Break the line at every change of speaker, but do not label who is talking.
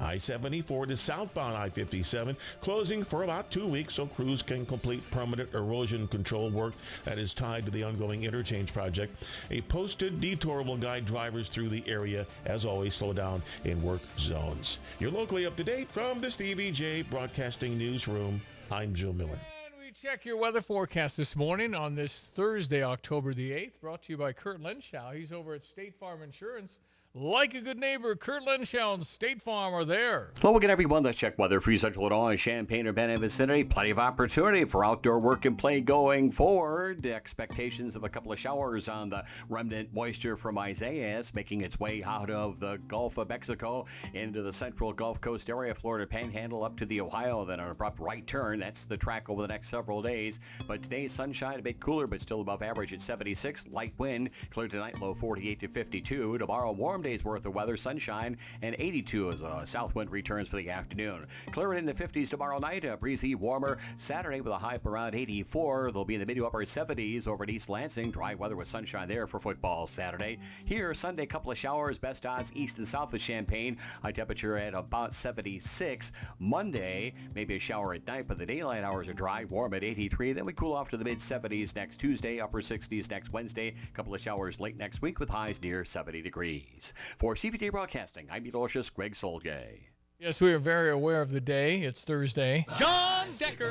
I-74 to southbound I-57 closing for about 2 weeks so crews can complete permanent erosion control work that is tied to the ongoing interchange project. A posted detour will guide drivers through the area. As always, slow down in work zones. You're locally up to date from the Stevie J Broadcasting Newsroom. I'm Joe Miller.
And we check your weather forecast this morning on this Thursday, October the 8th, brought to you by Kurt Lenschow. He's over at State Farm Insurance. Like a good neighbor, Kurt Lenschow and State Farm are there.
Hello again, everyone. Let's check weather for Central Illinois, Champaign, Urbana vicinity. Plenty of opportunity for outdoor work and play going forward. Expectations of a couple of showers on the remnant moisture from Isaias making its way out of the Gulf of Mexico into the central Gulf Coast area, Florida Panhandle up to the Ohio, then an abrupt right turn. That's the track over the next several days. But today's sunshine a bit cooler, but still above average at 76. Light wind, clear tonight, low 48 to 52. Tomorrow, warm days worth of weather, sunshine, and 82 as a south wind returns for the afternoon. Clearing in the 50s tomorrow night, breezy, warmer Saturday with a high of around 84. They'll be in the mid to upper 70s over at East Lansing. Dry weather with sunshine there for football Saturday. Here, Sunday, couple of showers, best odds east and south of Champaign. High temperature at about 76. Monday, maybe a shower at night, but the daylight hours are dry, warm at 83. Then we cool off to the mid 70s next Tuesday, upper 60s next Wednesday. Couple of showers late next week with highs near 70 degrees. For CVJ Broadcasting, I'm meteorologist Greg Solgay.
Yes, we are very aware of the day. It's Thursday. John Decker.